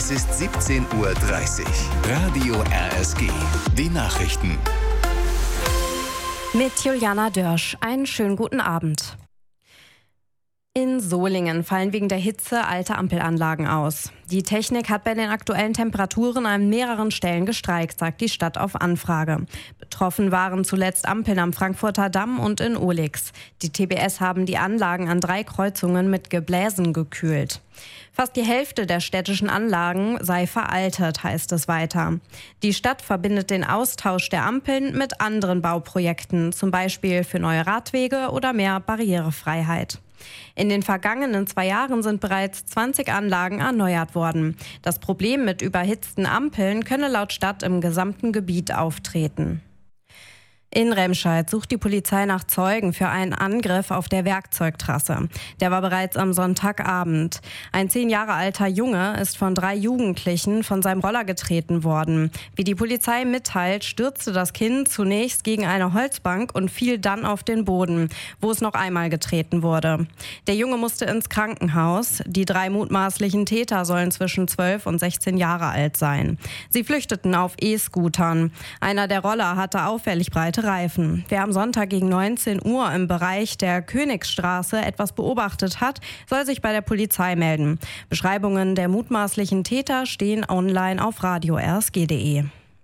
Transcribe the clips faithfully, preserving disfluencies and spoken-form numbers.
Es ist siebzehn Uhr dreißig. Radio R S G. Die Nachrichten. Mit Juliana Dörsch. Einen schönen guten Abend. In Solingen fallen wegen der Hitze alte Ampelanlagen aus. Die Technik hat bei den aktuellen Temperaturen an mehreren Stellen gestreikt, sagt die Stadt auf Anfrage. Betroffen waren zuletzt Ampeln am Frankfurter Damm und in Ohlix. Die T B S haben die Anlagen an drei Kreuzungen mit Gebläsen gekühlt. Fast die Hälfte der städtischen Anlagen sei veraltet, heißt es weiter. Die Stadt verbindet den Austausch der Ampeln mit anderen Bauprojekten, zum Beispiel für neue Radwege oder mehr Barrierefreiheit. In den vergangenen zwei Jahren sind bereits zwanzig Anlagen erneuert worden. Das Problem mit überhitzten Ampeln könne laut Stadt im gesamten Gebiet auftreten. In Remscheid sucht die Polizei nach Zeugen für einen Angriff auf der Werkzeugtrasse. Der war bereits am Sonntagabend. Ein zehn Jahre alter Junge ist von drei Jugendlichen von seinem Roller getreten worden. Wie die Polizei mitteilt, stürzte das Kind zunächst gegen eine Holzbank und fiel dann auf den Boden, wo es noch einmal getreten wurde. Der Junge musste ins Krankenhaus. Die drei mutmaßlichen Täter sollen zwischen zwölf und sechzehn Jahre alt sein. Sie flüchteten auf E-Scootern. Einer der Roller hatte auffällig breite Reifen. Wer am Sonntag gegen neunzehn Uhr im Bereich der Königsstraße etwas beobachtet hat, soll sich bei der Polizei melden. Beschreibungen der mutmaßlichen Täter stehen online auf radio r s g punkt d e.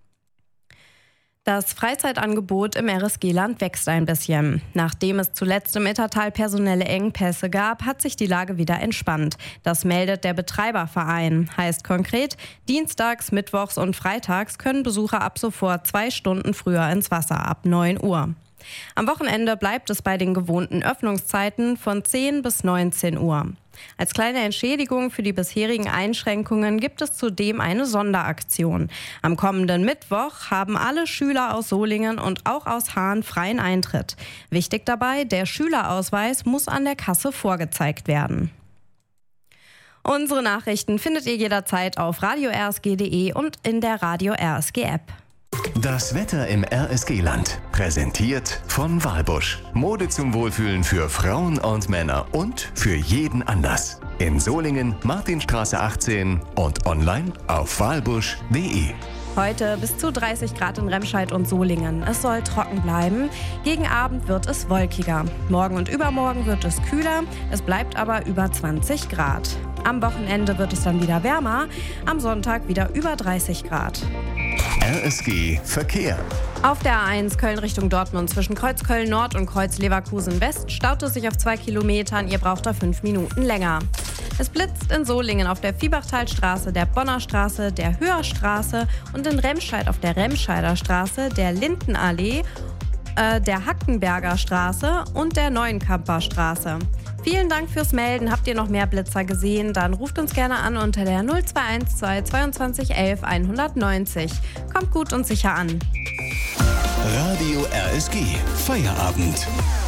Das Freizeitangebot im R S G-Land wächst ein bisschen. Nachdem es zuletzt im Ittertal personelle Engpässe gab, hat sich die Lage wieder entspannt. Das meldet der Betreiberverein. Heißt konkret, dienstags, mittwochs und freitags können Besucher ab sofort zwei Stunden früher ins Wasser, ab neun Uhr. Am Wochenende bleibt es bei den gewohnten Öffnungszeiten von zehn bis neunzehn Uhr. Als kleine Entschädigung für die bisherigen Einschränkungen gibt es zudem eine Sonderaktion. Am kommenden Mittwoch haben alle Schüler aus Solingen und auch aus Haan freien Eintritt. Wichtig dabei, der Schülerausweis muss an der Kasse vorgezeigt werden. Unsere Nachrichten findet ihr jederzeit auf radio r s g punkt d e und in der Radio R S G App. Das Wetter im R S G-Land. Präsentiert von Walbusch. Mode zum Wohlfühlen für Frauen und Männer und für jeden Anlass. In Solingen, Martinstraße achtzehn und online auf walbusch punkt d e. Heute bis zu dreißig Grad in Remscheid und Solingen. Es soll trocken bleiben. Gegen Abend wird es wolkiger. Morgen und übermorgen wird es kühler. Es bleibt aber über zwanzig Grad. Am Wochenende wird es dann wieder wärmer. Am Sonntag wieder über dreißig Grad. R S G Verkehr. Auf der A eins Köln Richtung Dortmund zwischen Kreuzköln Nord und Kreuz Leverkusen West staut es sich auf zwei Kilometern. Ihr braucht da fünf Minuten länger. Es blitzt in Solingen auf der Viehbachtalstraße, der Bonner Straße, der Höherstraße und in Remscheid auf der Remscheider Straße, der Lindenallee, äh, der Hackenberger Straße und der Neuenkamper Straße. Vielen Dank fürs Melden. Habt ihr noch mehr Blitzer gesehen? Dann ruft uns gerne an unter der null zwei eins zwei zweiundzwanzig elf hundertneunzig. Kommt gut und sicher an. Radio R S G Feierabend.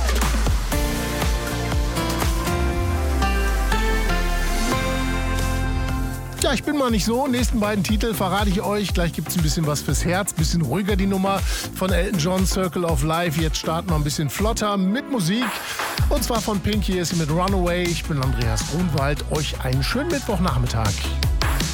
Ja, ich bin mal nicht so. Nächsten beiden Titel verrate ich euch. Gleich gibt es ein bisschen was fürs Herz. Bisschen ruhiger die Nummer von Elton John, Circle of Life. Jetzt starten wir ein bisschen flotter mit Musik. Und zwar von Pink. Hier ist sie mit Runaway. Ich bin Andreas Grunwald. Euch einen schönen Mittwochnachmittag.